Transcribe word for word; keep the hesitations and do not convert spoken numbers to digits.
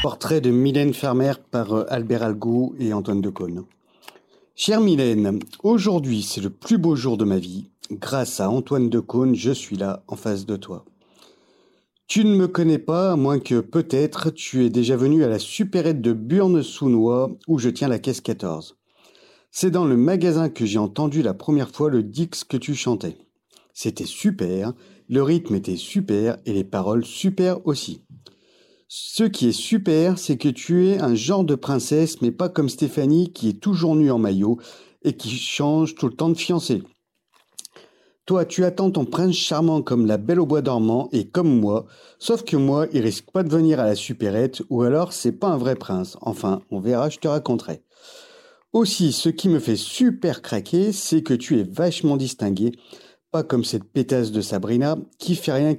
Portrait de Mylène Farmer par euh, Albert Algou et Antoine Decaune. Chère Mylène, aujourd'hui c'est le plus beau jour de ma vie. Grâce à Antoine Decaune, je suis là en face de toi. Tu ne me connais pas, à moins que peut-être tu es déjà venu à la supérette de Burne-sous-Noix où je tiens la caisse quatorze. C'est dans le magasin que j'ai entendu la première fois le Dix que tu chantais. C'était super, le rythme était super et les paroles super aussi. Ce qui est super, c'est que tu es un genre de princesse, mais pas comme Stéphanie qui est toujours nue en maillot et qui change tout le temps de fiancé. Toi, tu attends ton prince charmant comme la Belle au bois dormant et comme moi, sauf que moi, il risque pas de venir à la supérette ou alors c'est pas un vrai prince. Enfin, on verra, je te raconterai. Aussi, ce qui me fait super craquer, c'est que tu es vachement distingué, pas comme cette pétasse de Sabrina qui fait rien